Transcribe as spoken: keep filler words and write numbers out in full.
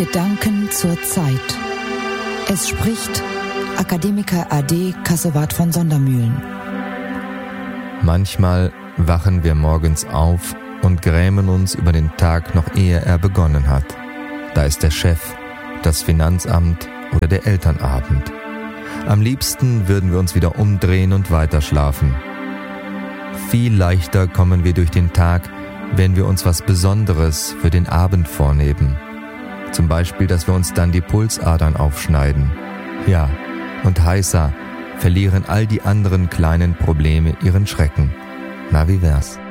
Gedanken zur Zeit. Es spricht Akademiker A D Kassewart von Sondermühlen. Manchmal wachen wir morgens auf und grämen uns über den Tag, noch ehe er begonnen hat. Da ist der Chef, das Finanzamt oder der Elternabend. Am liebsten würden wir uns wieder umdrehen und weiterschlafen. Viel leichter kommen wir durch den Tag, wenn wir uns was Besonderes für den Abend vornehmen. Zum Beispiel, dass wir uns dann die Pulsadern aufschneiden. Ja, und heißer verlieren all die anderen kleinen Probleme ihren Schrecken. Na, wie wär's?